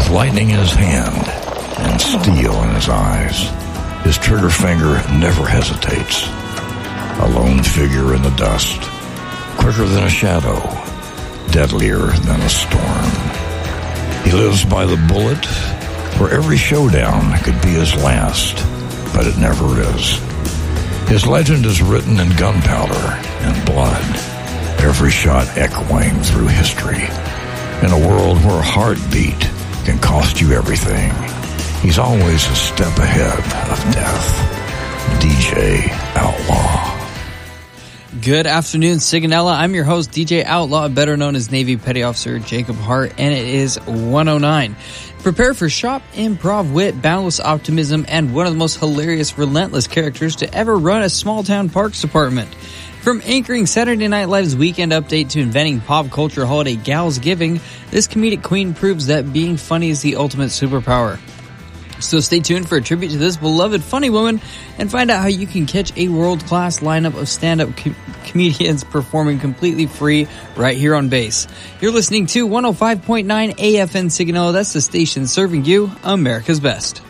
With lightning in his hand and steel in his eyes, his trigger finger never hesitates. A lone figure in the dust, quicker than a shadow, deadlier than a storm. He lives by the bullet, where every showdown could be his last, but it never is. His legend is written in gunpowder and blood, every shot echoing through history. In a world where a heartbeat can cost you everything, he's always a step ahead of death. DJ Outlaw. Good afternoon, Sigonella. I'm your host, DJ Outlaw, better known as Navy Petty Officer Jacob Hart, and it is 109. Prepare for sharp improv wit, boundless optimism, and one of the most hilarious, relentless characters to ever run a small-town parks department. From anchoring Saturday Night Live's Weekend Update to inventing pop culture holiday Galsgiving, this comedic queen proves that being funny is the ultimate superpower. So stay tuned for a tribute to this beloved funny woman and find out how you can catch a world-class lineup of stand-up comedians performing completely free right here on base. You're listening to 105.9 AFN Signal. That's the station serving you America's best.